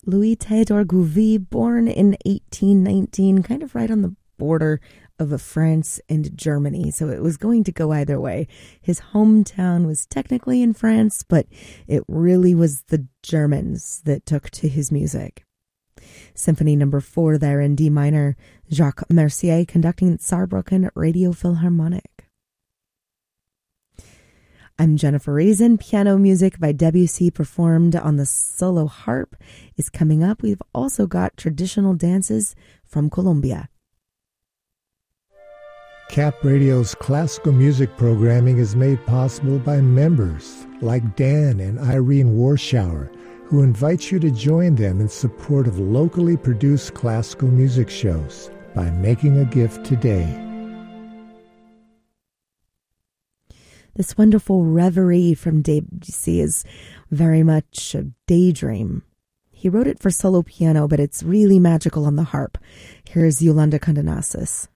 Louis Théodore Gouvy, born in 1819, kind of right on the border of France and Germany, so it was going to go either way. His hometown was technically in France, but it really was the Germans that took to his music. Symphony No. 4 there in D minor, Jacques Mercier conducting Saarbrücken Radio Philharmonic. I'm Jennifer Reason. Piano music by Debussy performed on the solo harp is coming up. We've also got traditional dances from Colombia. CAP Radio's classical music programming is made possible by members like Dan and Irene Warschauer, who invite you to join them in support of locally produced classical music shows by making a gift today. This wonderful reverie from Debussy is very much a daydream. He wrote it for solo piano, but it's really magical on the harp. Here's Yolanda Condenasis.